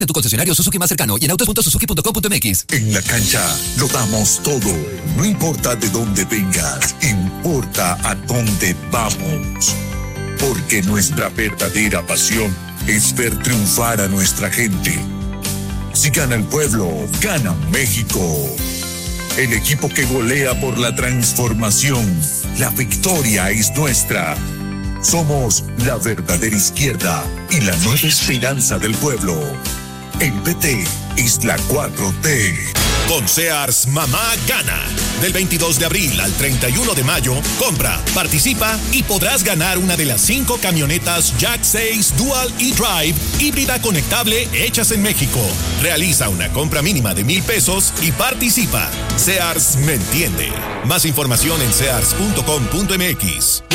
En tu concesionario Suzuki más cercano y en autos.suzuki.com.mx. En la cancha lo damos todo. No importa de dónde vengas, importa a dónde vamos. Porque nuestra verdadera pasión es ver triunfar a nuestra gente. Si gana el pueblo, gana México. El equipo que golea por la transformación. La victoria es nuestra. Somos la verdadera izquierda y la nueva esperanza del pueblo. El PT es la 4T. Con Sears, mamá gana. Del 22 de abril al 31 de mayo, compra, participa y podrás ganar una de las 5 camionetas Jack 6 Dual e-Drive híbrida conectable hechas en México. Realiza una compra mínima de $1,000 y participa. Sears me entiende. Más información en sears.com.mx.